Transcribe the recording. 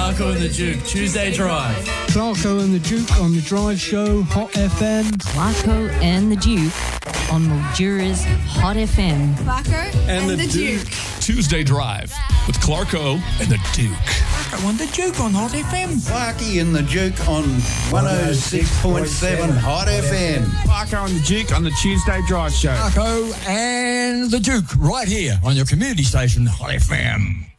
Clarko and the Duke, Tuesday Drive. Clarko and the Duke on the Drive Show, Hot FM. Clarko and the Duke on Mildura's Hot FM. Clarko and the Duke. Tuesday Drive with Clarko and the Duke. Clarko and the Duke on Hot FM. Clarky and the Duke on 106.7 Hot FM. Clarko and the Duke on the Tuesday Drive Show. Clarko and the Duke right here on your community station Hot FM.